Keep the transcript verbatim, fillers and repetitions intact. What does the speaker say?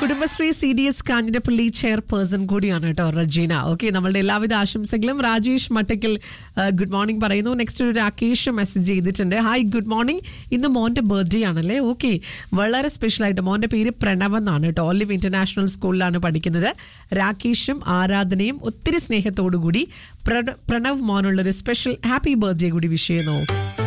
Kudumbashree C D S Kanjirappally chairperson കൂടിയാണ് കേട്ടോ Regina. Okay, നമ്മളുടെ എല്ലാവിധ ആശംസകളും. രാജേഷ് മട്ടക്കൽ ഗുഡ് മോർണിംഗ് പറയുന്നു. നെക്സ്റ്റ് ഒരു രാകേഷ് മെസ്സേജ് ചെയ്തിട്ടുണ്ട്. ഹായ് ഗുഡ് മോർണിംഗ്, ഇന്ന് മോന്റെ ബർത്ത്ഡേ ആണല്ലേ. ഓക്കെ, വളരെ സ്പെഷ്യൽ ആയിട്ട്. മോന്റെ പേര് പ്രണവ് എന്നാണ് കേട്ടോ. ഒലിവ് ഇന്റർനാഷണൽ സ്കൂളിലാണ് പഠിക്കുന്നത്. രാകേഷും ആരാധനയും ഒത്തിരി സ്നേഹത്തോടു കൂടി പ്രണവ് മോനുള്ളൊരു സ്പെഷ്യൽ ഹാപ്പി ബർത്ത്ഡേ കൂടി വിഷ് ചെയ്യുന്നു.